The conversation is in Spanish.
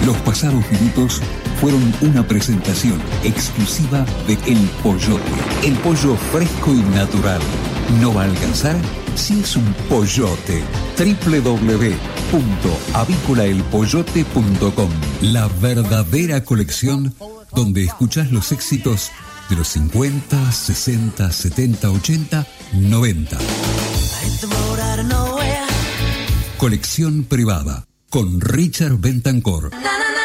Los pasados minutos fueron una presentación exclusiva de El Pollote. El pollo fresco y natural. ¿No va a alcanzar? Si es un pollote. www.avícolaelpollote.com. La verdadera colección donde escuchás los éxitos de los 50, 60, 70, 80, 90. Colección privada con Richard Bentancor.